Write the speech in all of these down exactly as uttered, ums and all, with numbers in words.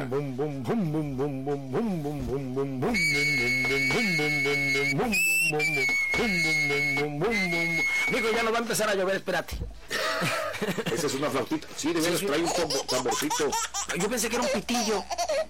Digo, ya no va a empezar a llover, espérate. Esa es una flautita. Sí, de veras, Sí, sí. trae un tambo- tamborcito. Yo pensé que era un pitillo.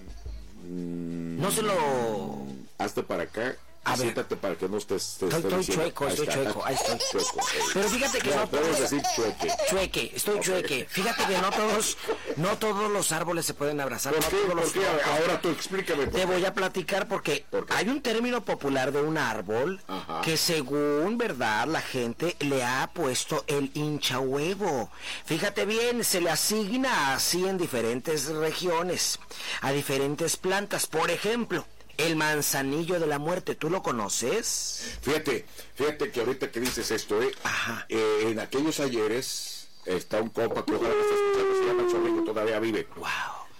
No se lo... Hazte para acá. A ver. Siéntate para que no estés... te Estoy, esté estoy diciendo. chueco, Ahí estoy está, chueco, ahí estoy. Chueco, eh. Pero fíjate que No, no puedes todos... decir chueque. Chueque, estoy chueque. Fíjate que no todos, no todos los árboles se pueden abrazar. ¿Por no qué? todos ¿Por los qué? troncos. Ahora tú explícame. por Te qué. voy a platicar porque ¿Por qué? hay un término popular de un árbol Ajá. que según verdad la gente le ha puesto el hincha huevo. Fíjate bien, se le asigna así en diferentes regiones, a diferentes plantas. Por ejemplo, el manzanillo de la muerte, ¿tú lo conoces? Fíjate, fíjate que ahorita que dices esto, eh, Ajá. eh, en aquellos ayeres está un compa que ojalá me esté escuchando, se llama Chorrillo, todavía vive. Wow.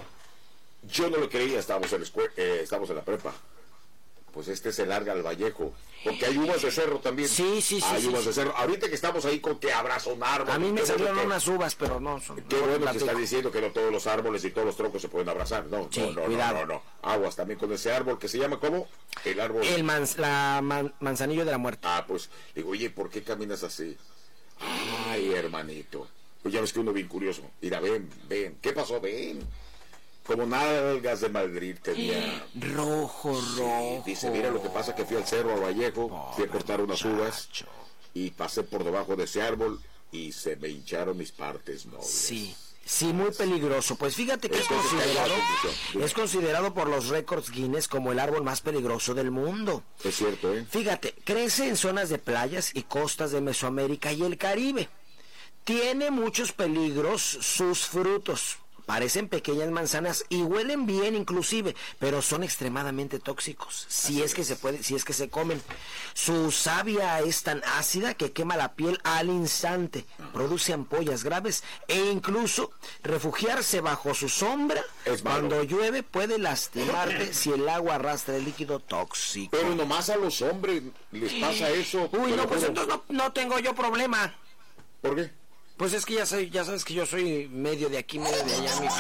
Yo no lo creía, estábamos en la escue- eh, estábamos en la prepa. Pues este se larga al Vallejo, porque hay uvas de cerro también. Sí, sí, sí, Hay sí, uvas sí. de cerro. Ahorita que estamos ahí con que abraza un árbol. A mí me qué salieron bueno que- unas uvas, pero no son. Qué no bueno que platico. está diciendo que no todos los árboles y todos los troncos se pueden abrazar. No, Sí, no, no, cuidado. no, no, no. Aguas también con ese árbol que se llama ¿cómo? El árbol. El manz- la man- manzanillo de la muerte. Ah, pues digo, oye, ¿por qué caminas así? Ay, hermanito. Pues ya ves que uno bien curioso. Mira, ven, ven. ¿Qué pasó? Ven. Como nalgas de Madrid tenía. Rojo, Sí, rojo. dice, mira lo que pasa que fui al cerro, al Vallejo, fui a Pobre cortar unas uvas muchacho. y pasé por debajo de ese árbol y se me hincharon mis partes nobles. Sí, sí, muy peligroso. Pues fíjate que es Entonces, considerado, ¿cuál es la conclusión? es considerado por los récords Guinness como el árbol más peligroso del mundo. Es cierto, ¿eh? Fíjate, crece en zonas de playas y costas de Mesoamérica y el Caribe. Tiene muchos peligros sus frutos. Parecen pequeñas manzanas y huelen bien inclusive, pero son extremadamente tóxicos, si es que se puede, si es que se comen. Su savia es tan ácida que quema la piel al instante, produce ampollas graves e incluso refugiarse bajo su sombra Es malo. cuando llueve puede lastimarte si el agua arrastra el líquido tóxico. Pero nomás a los hombres les pasa eso. Uy, Te no, lo pues juro. entonces no, no tengo yo problema. ¿Por qué? Pues es que ya soy, ya sabes que yo soy medio de aquí, medio de allá, mijo.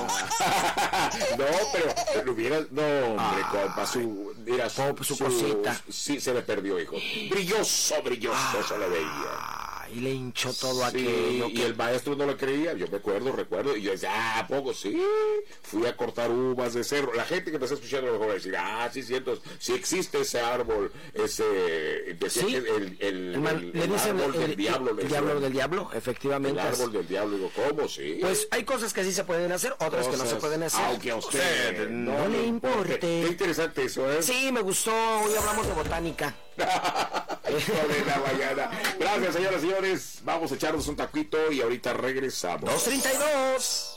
No, pero, pero hubiera, no, hombre, Ah, compa, su, mira, su, su- su cosita. Sí, se le perdió, hijo. Brilloso, brilloso se le veía. Ah, y le hinchó todo Sí, aquello. y que- el maestro no lo creía, yo me acuerdo, recuerdo, y yo decía, ah, ¿a poco sí? Fui a cortar uvas de cerro. La gente que me está escuchando a lo mejor va a decir, ah, sí, cierto, sí existe ese árbol, ese, decía Sí, que el, el, el man- el- le el dicen árbol el, del el- diablo. le el diablo decían. del diablo, El efectivamente. árbol del diablo, digo, ¿cómo? Sí. Pues hay cosas que sí se pueden hacer, otras que no se Cosas, pueden hacer. Aunque a usted no le importe. Qué interesante eso, ¿eh? Sí, me gustó, hoy hablamos de botánica. Hijo de la mañana. Gracias, señoras y señores. Vamos a echarnos un taquito y ahorita regresamos. dos treinta y dos.